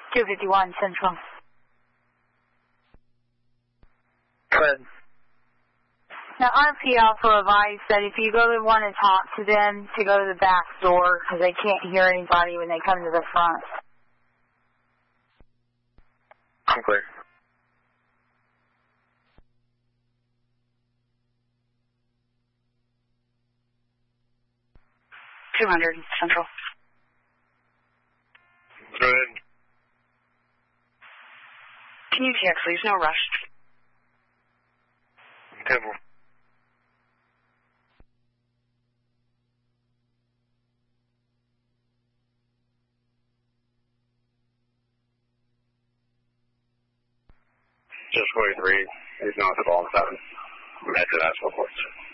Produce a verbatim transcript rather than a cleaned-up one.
two fifty-one Central. Go ahead. Now, R P also advised that if you go to want to talk to them, to go to the back door, because they can't hear anybody when they come to the front. I'm clear. two hundred Central. Go ahead. Can you check, please? No rush. Temple. Just wait and read. He's not the ball seven. Method as reports.